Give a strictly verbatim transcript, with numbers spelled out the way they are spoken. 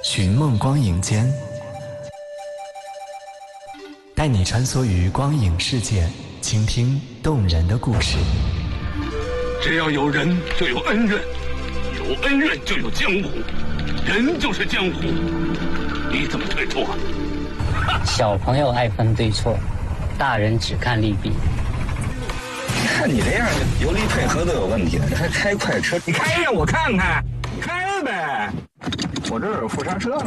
寻梦光影间，带你穿梭于光影世界，倾听动人的故事。 只要有人就有恩怨，有恩怨就有江湖，人就是江湖，你怎么退出啊？ 小朋友爱分对错，大人只看利弊。 看你这样，有理配合都有问题了，还开快车？你开让我看看，开呗！我这儿有副刹车呢。